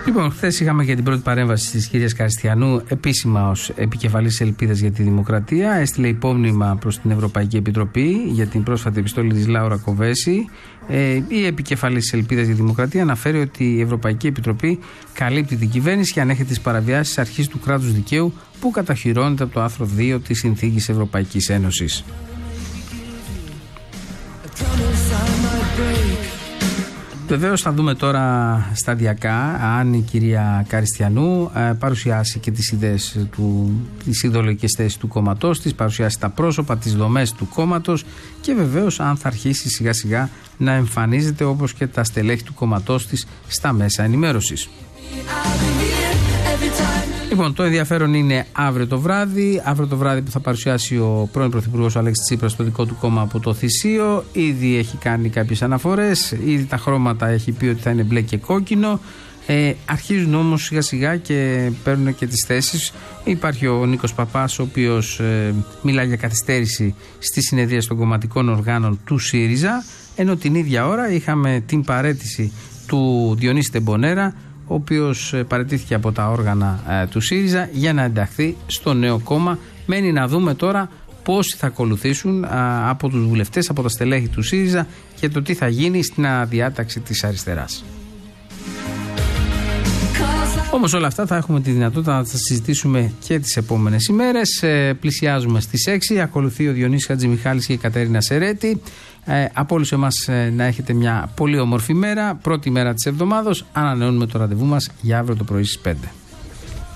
Λοιπόν, χθες είχαμε για την πρώτη παρέμβαση της κυρίας Καριστιανού επίσημα ως επικεφαλής Ελπίδας για τη Δημοκρατία. Έστειλε υπόμνημα προς την Ευρωπαϊκή Επιτροπή για την πρόσφατη επιστολή της Λάουρα Κοβέση. Η επικεφαλής Ελπίδας για τη Δημοκρατία αναφέρει ότι η Ευρωπαϊκή Επιτροπή καλύπτει την κυβέρνηση και ανέχεται τις παραβιάσεις αρχής του κράτους δικαίου που καταχειρώνεται από το άρθρο 2 της Συνθήκης Ευρωπαϊκής Ένωσης. Βεβαίως θα δούμε τώρα σταδιακά αν η κυρία Καριστιανού παρουσιάσει και τις ιδέες τις ιδεολογικές θέσεις του κόμματός της, παρουσιάσει τα πρόσωπα, τις δομές του κόμματος και βεβαίως αν θα αρχίσει σιγά σιγά να εμφανίζεται όπως και τα στελέχη του κόμματός της στα μέσα ενημέρωσης. Λοιπόν, το ενδιαφέρον είναι αύριο το βράδυ που θα παρουσιάσει ο πρώην Πρωθυπουργός Αλέξης Τσίπρας το δικό του κόμμα από το Θησίο. Ήδη έχει κάνει κάποιες αναφορές, ήδη τα χρώματα έχει πει ότι θα είναι μπλε και κόκκινο. Αρχίζουν όμως σιγά σιγά και παίρνουν και τις θέσεις. Υπάρχει ο Νίκος Παπάς, ο οποίος μιλάει για καθυστέρηση στη συνεδρία των κομματικών οργάνων του ΣΥΡΙΖΑ, ενώ την ίδια ώρα είχαμε την παραίτηση του Διονύση Τεμπονέρα, ο οποίος παραιτήθηκε από τα όργανα του ΣΥΡΙΖΑ για να ενταχθεί στο νέο κόμμα. Μένει να δούμε τώρα πόσοι θα ακολουθήσουν από τους βουλευτές, από τα στελέχη του ΣΥΡΙΖΑ και το τι θα γίνει στην αναδιάταξη της αριστεράς. Όμως όλα αυτά θα έχουμε τη δυνατότητα να τα συζητήσουμε και τις επόμενες ημέρες. Πλησιάζουμε στις 6, ακολουθεί ο Διονύσης Χατζημιχάλης και η Κατέρινα Σερέτη. Από όλους εμάς να έχετε μια πολύ όμορφη μέρα, πρώτη μέρα της εβδομάδος. Ανανεώνουμε το ραντεβού μας για αύριο το πρωί στις 5.